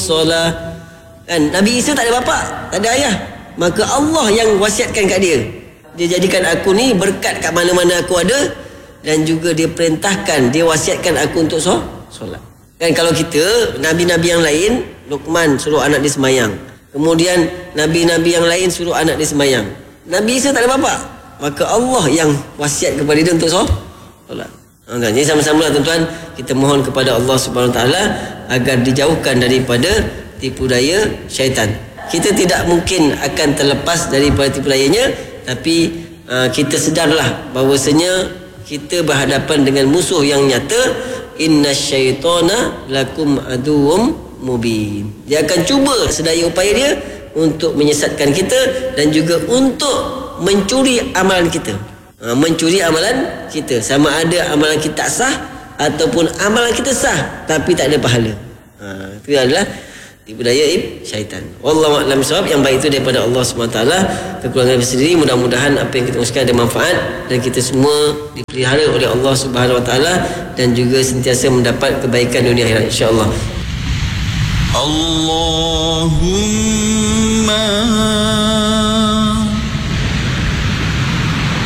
solah. Kan Nabi Isa tak ada bapa, tak ada ayah, maka Allah yang wasiatkan kat dia. Dia jadikan aku ni berkat kat mana-mana aku ada, dan juga dia perintahkan, dia wasiatkan aku untuk solat. Kan kalau kita, nabi-nabi yang lain, Luqman suruh anak dia semayang, kemudian nabi-nabi yang lain suruh anak dia semayang. Nabi Isa tak ada bapa, maka Allah yang wasiat kepada dia untuk solat. Jadi sama-sama lah tuan-tuan, kita mohon kepada Allah Subhanahu Wa Taala agar dijauhkan daripada tipu daya syaitan. Kita tidak mungkin akan terlepas daripada tipu dayanya, tapi kita sedarlah bahawasanya kita berhadapan dengan musuh yang nyata. Innasyaitana lakum aduwwum mubin. Dia akan cuba sedaya upaya dia untuk menyesatkan kita dan juga untuk mencuri amalan kita. Mencuri amalan kita, sama ada amalan kita sah ataupun amalan kita sah tapi tak ada pahala. Itu adalah tipu daya syaitan. Wallahu a'lam bissawab. Yang baik itu daripada Allah SWT. Kekurangan sendiri, mudah-mudahan apa yang kita usahakan ada manfaat dan kita semua dipelihara oleh Allah Subhanahu Wa Taala dan juga sentiasa mendapat kebaikan dunia akhirat, insya-Allah. Allah